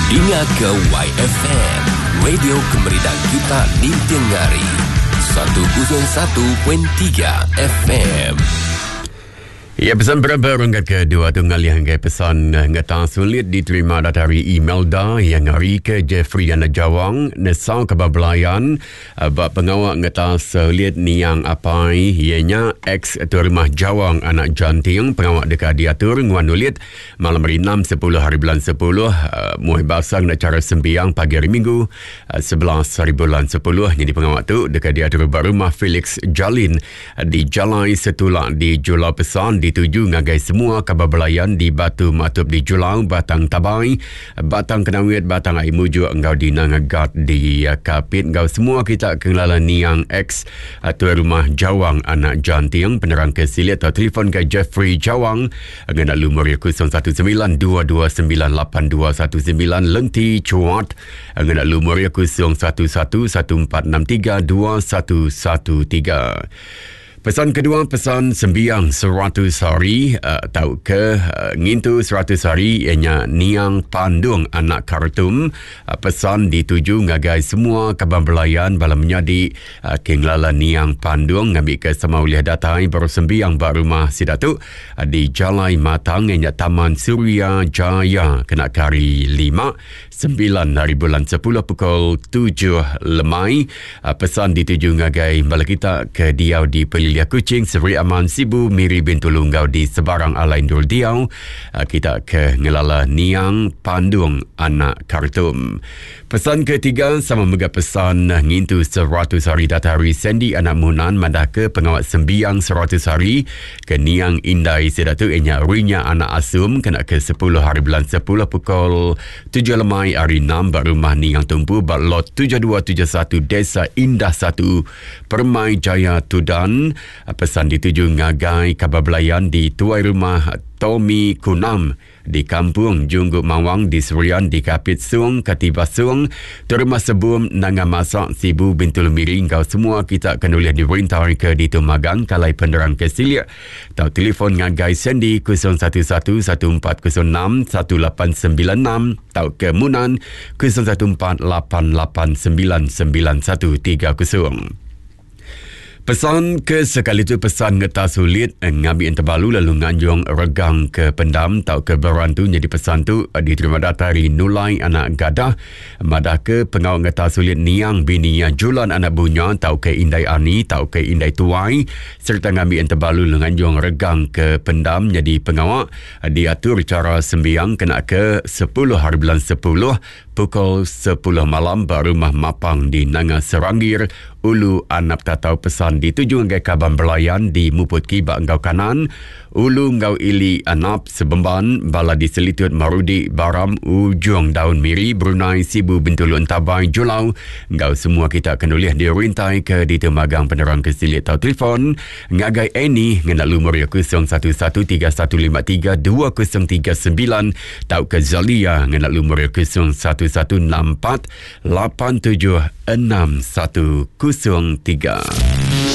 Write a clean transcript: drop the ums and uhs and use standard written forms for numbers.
Dengar ke YFM, Radio Kemerdekaan Kita Nintiang Ngari 101.3 FM. Ya, pesan berapa rungkat kedua tu ngalih hanggai pesan ngata sulit diterima dari email dah yang hari ke Jeffrey Yana Jawang nesau kebablayan bab pengawak ngata sulit niang apai ianya ex tu rumah Jawang anak janting pengawak dekat diatur nguan ulit malam hari 6 10 hari bulan 10 muai basang nak cara sembiang pagi hari Minggu 11 hari bulan 10 jadi pengawak tu dekat diatur rumah Felix Jalin di Jalai Setulak di Julau Pesan dituju ngagai semua kababelayan di Batu Matup di Julau, Batang Tabai, Batang Kenawit, Batang Air Mujuk, engkau di Nangagat di Kapit, engkau semua kita kenala niang ex tuan rumah Jawang anak janting penerang kesilit atau telefon ke Jeffrey Jawang ngena lumur 0192298219 lenti cuat ngena lumur 011146321113. Pesan kedua, pesan sembiang 100 hari tahu ke ngintu 100 hari ianya niang pandung anak Khartoum pesan dituju ngagai semua kabar belayan bala menyadi kenglala niang pandung ngambil ke sama uliah datai baru sembiang bar rumah sidatu di Jalai Matang ianya Taman Suria Jaya kena kari 5 9 hari bulan 10 pukul 7 lemai pesan dituju ngagai bala kita ke Diau di Pelilia Kuching Seri Aman Sibu Miri bintu Lunggau di Sebarang Alain Dul Diau kita ke ngelala niang pandung anak Khartoum. Pesan ketiga sama mega pesan ngintu 100 hari datari Sandy anak Munan mandah ke pengawat sembiang 100 hari ke niang Indai sedatu inya Rinya anak Asum kena ke 10 hari bulan 10 pukul 7 lemai hari 6 rumah niang tumpu Balot 7271 Desa Indah 1 Permai Jaya Tudan. Pesan dituju ngagai kababelayan di tuai rumah Tommy Kunam di Kampung Jungguk Mawang di Serian di Kapit Sung Katiba Sung terima sebelum nanga masak Sibu Bintul Miring kau semua kita akan boleh diperintah ke di Tumagang kalai penerang kesilia atau telefon ngagai Sandy 0111461896 atau ke Munan 0148899130. Pesan ke sekali tu pesan ngeta sulit ngambil enterbalu lalu nganjung regang ke pendam tau ke berantu jadi pesan tu diterima datari Nulai anak Gadah madah ke pengawal ngeta sulit niang bini Julan anak Bunya tau ke Indai Ani tau ke Indai Tuai serta ngambil enterbalu lalu nganjung regang ke pendam jadi pengawal diatur cara sembiang kena ke 10 hari bulan 10 pukul 10 malam berumah Mapang di Nanga Serangir Ulu Anap Tatau pesan dituju ngai kaban belayan di Muput Kibak engkau kanan Ulu engkau ili Anap Sebemban bala di Selitut Marudi Baram Ujung Daun Miri Brunei Sibu Bintul Tabai Julau engkau semua kita akan boleh dirintai ke di Temagang penerang kesilit atau telefon ngagai Eni ngena lumur 0113532039 tau ke Zalia ngena lumur 0164876103.